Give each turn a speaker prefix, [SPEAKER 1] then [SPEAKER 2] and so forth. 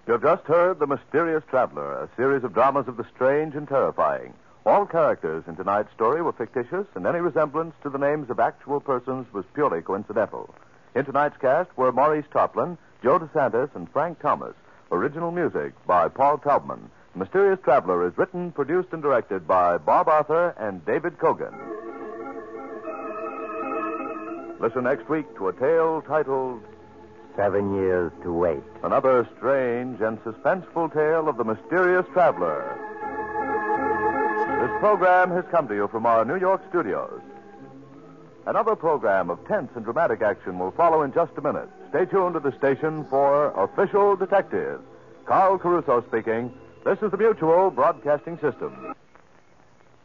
[SPEAKER 1] You've just heard The Mysterious Traveler, a series of dramas of the strange and terrifying. All characters in tonight's story were fictitious, and any resemblance to the names of actual persons was purely coincidental. In tonight's cast were Maurice Tarplin, Joe DeSantis, and Frank Thomas. Original music by Paul Taubman. The Mysterious Traveler is written, produced, and directed by Bob Arthur and David Kogan. Listen next week to a tale titled
[SPEAKER 2] 7 Years to Wait.
[SPEAKER 1] Another strange and suspenseful tale of the mysterious traveler. This program has come to you from our New York studios. Another program of tense and dramatic action will follow in just a minute. Stay tuned to the station for Official Detective. Carl Caruso speaking. This is the Mutual Broadcasting System.